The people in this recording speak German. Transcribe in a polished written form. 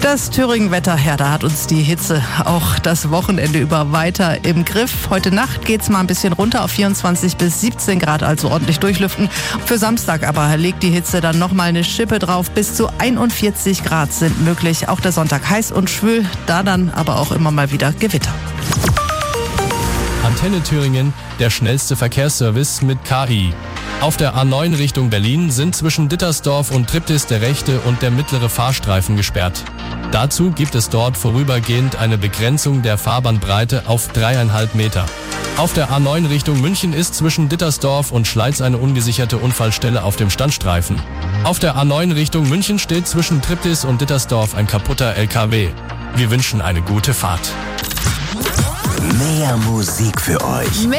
Das Thüringen-Wetter, ja, da hat uns die Hitze auch das Wochenende über weiter im Griff. Heute Nacht geht's mal ein bisschen runter auf 24 bis 17 Grad, also ordentlich durchlüften. Für Samstag aber legt die Hitze dann nochmal eine Schippe drauf. Bis zu 41 Grad sind möglich. Auch der Sonntag heiß und schwül, da dann aber auch immer mal wieder Gewitter. Antenne Thüringen, der schnellste Verkehrsservice mit KI. Auf der A9 Richtung Berlin sind zwischen Dittersdorf und Triptis der rechte und der mittlere Fahrstreifen gesperrt. Dazu gibt es dort vorübergehend eine Begrenzung der Fahrbahnbreite auf 3,5 Meter. Auf der A9 Richtung München ist zwischen Dittersdorf und Schleiz eine ungesicherte Unfallstelle auf dem Standstreifen. Auf der A9 Richtung München steht zwischen Triptis und Dittersdorf ein kaputter LKW. Wir wünschen eine gute Fahrt. Mehr Musik für euch.